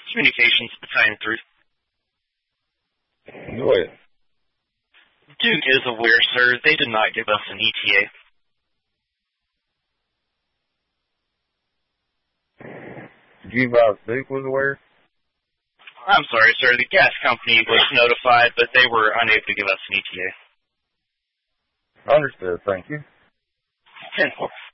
Communications Battalion 3. Go ahead. Duke is aware, sir. They did not give us an ETA. Did you advise Duke was aware? I'm sorry, sir. The gas company was notified, but they were unable to give us an ETA. Understood. Thank you. 10-4.